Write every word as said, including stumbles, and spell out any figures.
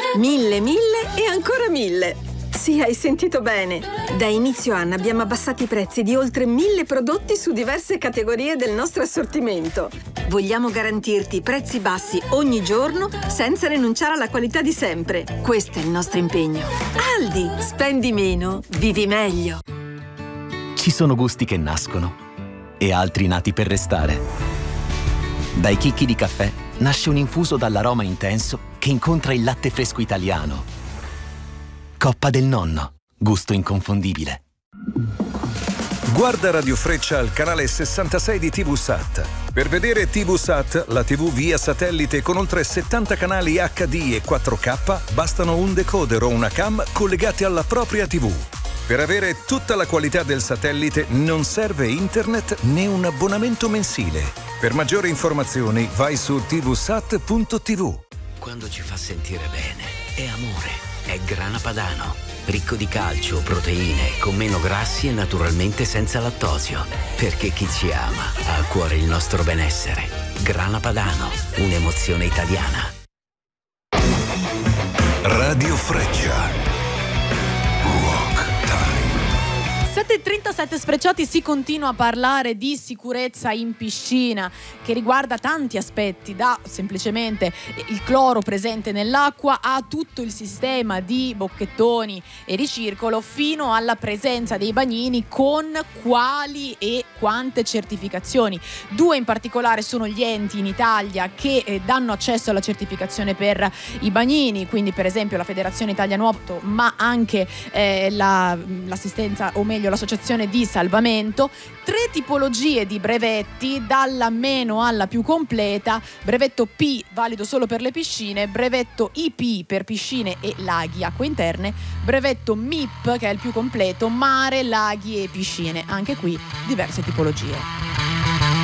Mille, mille e ancora mille. Sì, hai sentito bene. Da inizio anno abbiamo abbassato i prezzi di oltre mille prodotti su diverse categorie del nostro assortimento. Vogliamo garantirti prezzi bassi ogni giorno senza rinunciare alla qualità di sempre. Questo è il nostro impegno. Aldi, spendi meno, vivi meglio. Ci sono gusti che nascono e altri nati per restare. Dai chicchi di caffè nasce un infuso dall'aroma intenso che incontra il latte fresco italiano. Coppa del Nonno, gusto inconfondibile. Guarda Radio Freccia al canale sessantasei di T V Sat. Per vedere T V Sat, la tivù via satellite con oltre settanta canali acca di e quattro K, bastano un decoder o una cam collegati alla propria tivù. Per avere tutta la qualità del satellite non serve internet né un abbonamento mensile. Per maggiori informazioni vai su tvsat punto tv. Quando ci fa sentire bene è amore. È Grana Padano, ricco di calcio, proteine, con meno grassi e naturalmente senza lattosio. Perché chi ci ama ha a cuore il nostro benessere. Grana Padano, un'emozione italiana. Radio Freccia. sette e trentasette Sfrecciati, si continua a parlare di sicurezza in piscina, che riguarda tanti aspetti, da semplicemente il cloro presente nell'acqua a tutto il sistema di bocchettoni e ricircolo, fino alla presenza dei bagnini con quali e quante certificazioni. Due in particolare sono gli enti in Italia che eh, danno accesso alla certificazione per i bagnini, quindi per esempio la Federazione Italia Nuoto, ma anche eh, la, l'assistenza, o meglio l'associazione di salvamento. Tre tipologie di brevetti, dalla meno alla più completa: brevetto P valido solo per le piscine, brevetto I P per piscine e laghi, acque interne, brevetto M I P che è il più completo, mare, laghi e piscine. Anche qui diverse tipologie.